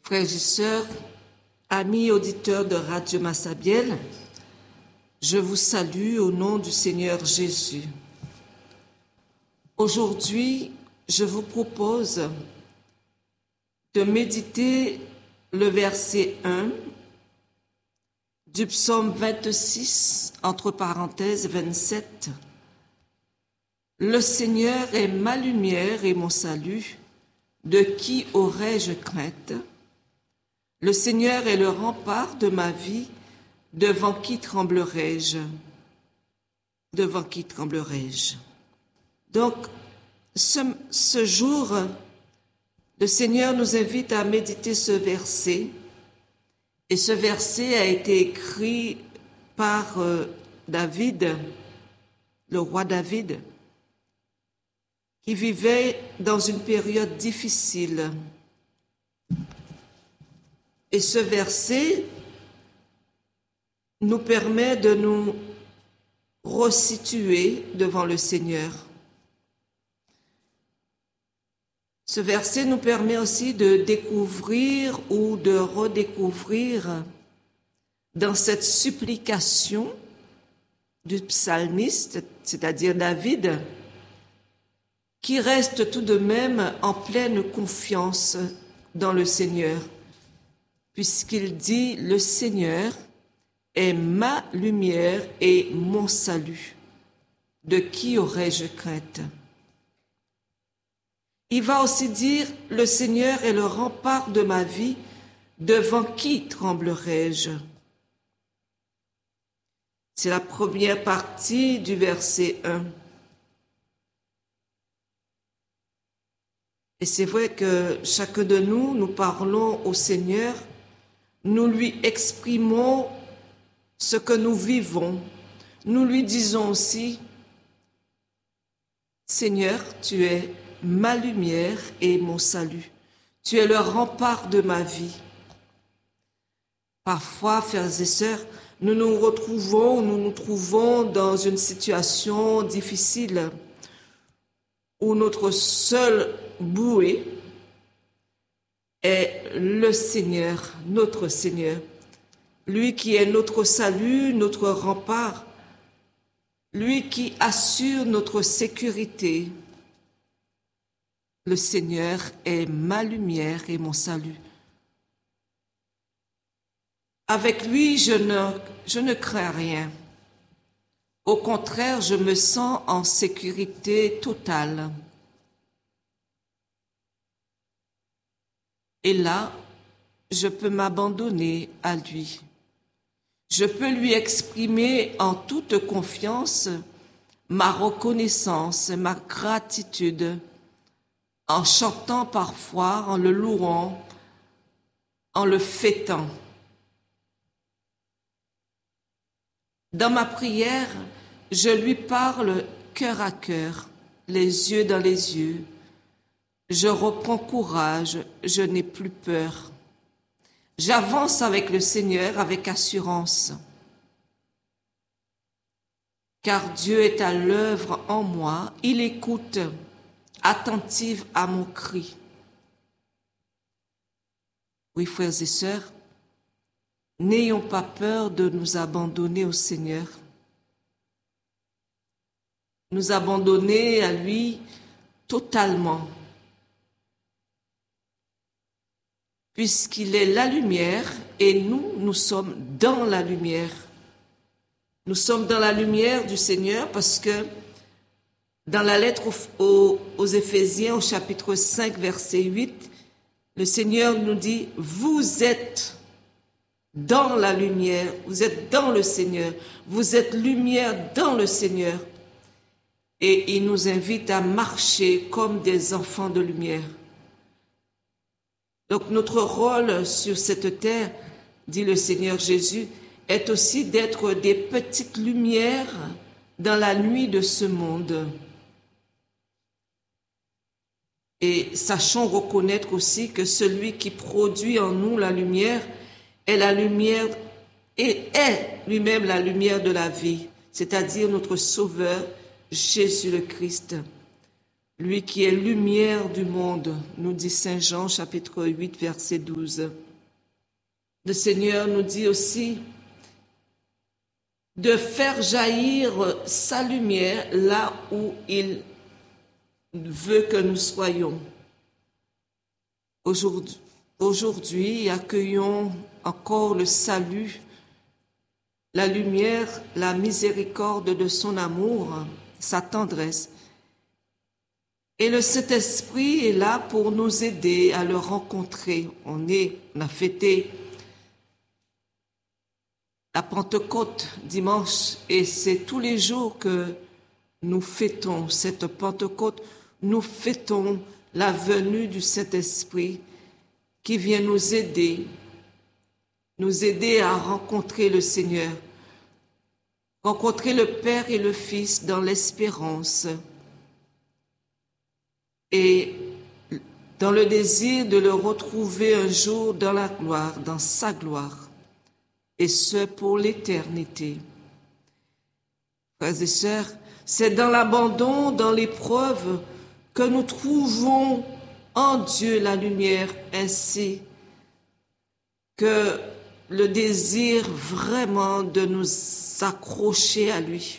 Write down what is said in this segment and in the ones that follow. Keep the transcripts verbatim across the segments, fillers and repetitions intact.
Frères et sœurs, amis auditeurs de Radio Massabielle, je vous salue au nom du Seigneur Jésus. Aujourd'hui, je vous propose de méditer le verset un du psaume vingt-six, entre parenthèses vingt-sept. Le Seigneur est ma lumière et mon salut, de qui aurais-je crainte? Le Seigneur est le rempart de ma vie, devant qui tremblerai-je? Devant qui tremblerai-je? Donc, ce, ce jour, le Seigneur nous invite à méditer ce verset. Et ce verset a été écrit par euh, David, le roi David, qui vivait dans une période difficile. Et ce verset nous permet de nous resituer devant le Seigneur. Ce verset nous permet aussi de découvrir ou de redécouvrir dans cette supplication du psalmiste, c'est-à-dire David, qui reste tout de même en pleine confiance dans le Seigneur, puisqu'il dit « Le Seigneur est ma lumière et mon salut. De qui aurais-je crainte ?» Il va aussi dire « Le Seigneur est le rempart de ma vie, devant qui tremblerai-je » C'est la première partie du verset un. Et c'est vrai que chacun de nous, nous parlons au Seigneur, nous lui exprimons ce que nous vivons. Nous lui disons aussi, Seigneur, tu es ma lumière et mon salut. Tu es le rempart de ma vie. Parfois, frères et sœurs, nous nous retrouvons, nous nous trouvons dans une situation difficile où notre seul bouée est le Seigneur, notre Seigneur, lui qui est notre salut, notre rempart, lui qui assure notre sécurité. Le Seigneur est ma lumière et mon salut. Avec lui, je ne, je ne crains rien. Au contraire, je me sens en sécurité totale. Et là, je peux m'abandonner à lui. Je peux lui exprimer en toute confiance ma reconnaissance, ma gratitude, en chantant parfois, en le louant, en le fêtant. Dans ma prière, je lui parle cœur à cœur, les yeux dans les yeux. Je reprends courage, je n'ai plus peur. J'avance avec le Seigneur avec assurance. Car Dieu est à l'œuvre en moi, il écoute, attentive à mon cri. Oui, frères et sœurs, n'ayons pas peur de nous abandonner au Seigneur. Nous abandonner à lui totalement. Puisqu'il est la lumière et nous, nous sommes dans la lumière. Nous sommes dans la lumière du Seigneur parce que dans la lettre aux, aux, aux Éphésiens, au chapitre cinq, verset huit, le Seigneur nous dit « Vous êtes dans la lumière, vous êtes dans le Seigneur, vous êtes lumière dans le Seigneur. » Et il nous invite à marcher comme des enfants de lumière. Donc notre rôle sur cette terre, dit le Seigneur Jésus, est aussi d'être des petites lumières dans la nuit de ce monde. Et sachons reconnaître aussi que celui qui produit en nous la lumière est la lumière et est lui-même la lumière de la vie, c'est-à-dire notre Sauveur Jésus le Christ. lui qui est lumière du monde, nous dit Saint Jean chapitre huit verset douze. Le Seigneur nous dit aussi de faire jaillir sa lumière là où il veut que nous soyons. Aujourd'hui, aujourd'hui, accueillons encore le salut, la lumière, la miséricorde de son amour, sa tendresse. Et le Saint-Esprit est là pour nous aider à le rencontrer. On est, on a fêté la Pentecôte dimanche et c'est tous les jours que nous fêtons cette Pentecôte. Nous fêtons la venue du Saint-Esprit qui vient nous aider, nous aider à rencontrer le Seigneur, rencontrer le Père et le Fils dans l'espérance et dans le désir de le retrouver un jour dans la gloire, dans sa gloire, et ce pour l'éternité. Frères et sœurs, c'est dans l'abandon, dans l'épreuve, que nous trouvons en Dieu la lumière, ainsi que le désir vraiment de nous accrocher à lui.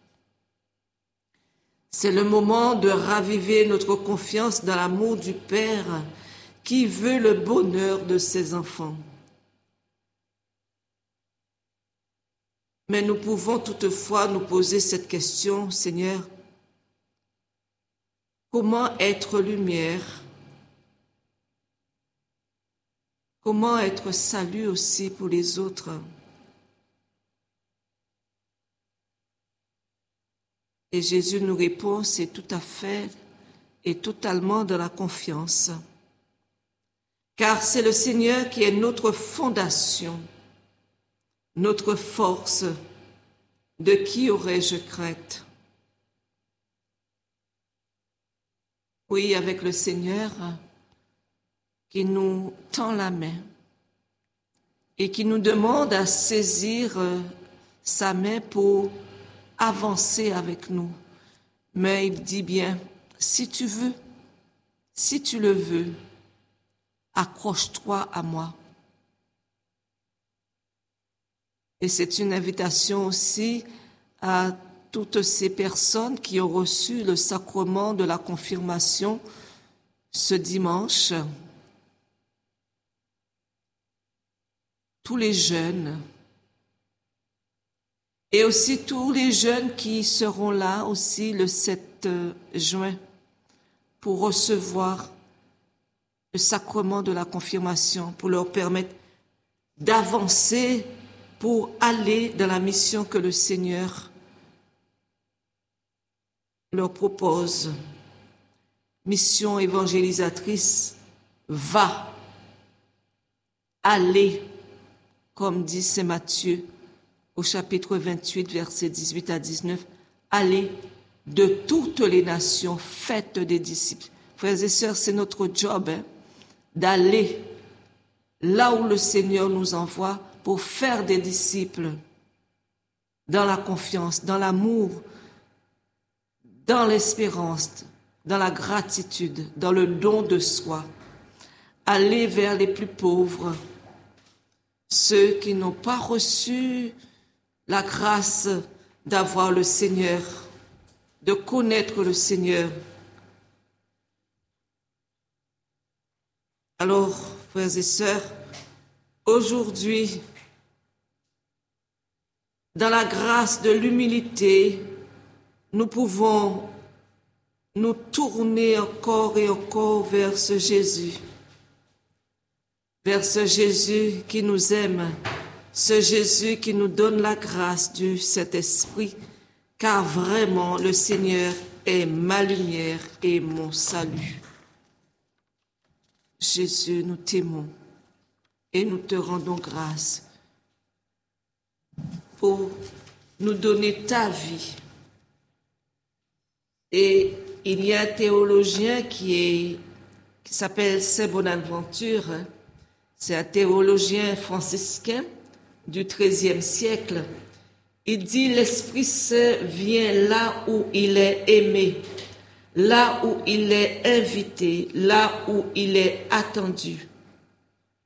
C'est le moment de raviver notre confiance dans l'amour du Père qui veut le bonheur de ses enfants. Mais nous pouvons toutefois nous poser cette question, Seigneur, comment être lumière? Comment être salut aussi pour les autres? Et Jésus nous répond, c'est tout à fait et totalement de la confiance. Car c'est le Seigneur qui est notre fondation, notre force. De qui aurais-je crainte? Oui, avec le Seigneur qui nous tend la main et qui nous demande à saisir sa main pour avancer avec nous. Mais il dit bien, si tu veux, si tu le veux, accroche-toi à moi. Et c'est une invitation aussi à toutes ces personnes qui ont reçu le sacrement de la confirmation ce dimanche. Tous les jeunes et aussi tous les jeunes qui seront là aussi le sept juin pour recevoir le sacrement de la confirmation, pour leur permettre d'avancer pour aller dans la mission que le Seigneur leur propose. Mission évangélisatrice, va, allez, comme dit saint Matthieu au chapitre vingt-huit, versets dix-huit à dix-neuf, allez de toutes les nations, faites des disciples. Frères et sœurs, c'est notre job hein, d'aller là où le Seigneur nous envoie pour faire des disciples dans la confiance, dans l'amour, dans l'espérance, dans la gratitude, dans le don de soi. Aller vers les plus pauvres, ceux qui n'ont pas reçu la grâce d'avoir le Seigneur, de connaître le Seigneur. Alors, frères et sœurs, aujourd'hui, dans la grâce de l'humilité, nous pouvons nous tourner encore et encore vers ce Jésus, vers ce Jésus qui nous aime, ce Jésus qui nous donne la grâce du Saint-Esprit, car vraiment le Seigneur est ma lumière et mon salut. Jésus, nous t'aimons et nous te rendons grâce pour nous donner ta vie. Et il y a un théologien qui est qui s'appelle Saint Bonaventure, c'est un théologien franciscain du treizième siècle. Il dit l'Esprit Saint vient là où il est aimé, là où il est invité, là où il est attendu.